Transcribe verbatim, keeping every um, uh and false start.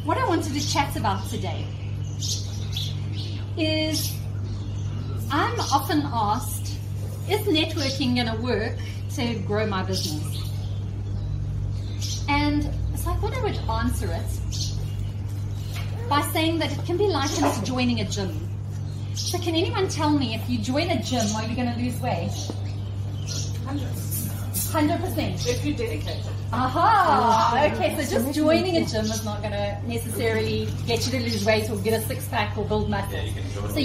what I wanted to chat about today is I'm often asked, is networking going to work to grow my business? And so I thought I would answer it by saying that it can be likened to joining a gym. So can anyone tell me, if you join a gym, are you going to lose weight? Hundred. one hundred percent. If you're dedicated. Aha! Okay, so just joining a gym is not going to necessarily get you to lose weight or get a six pack or build muscle. So